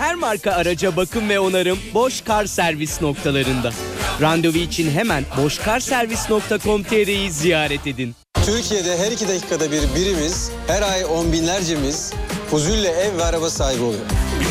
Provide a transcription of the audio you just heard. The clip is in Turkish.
her marka araca bakım ve onarım Boş Kar Servis noktalarında. Randevu için hemen boşkarservis.com.tr'yi ziyaret edin. Türkiye'de her 2 dakikada bir birimiz, her ay on binlercemiz huzurla ev ve araba sahibi oluyor.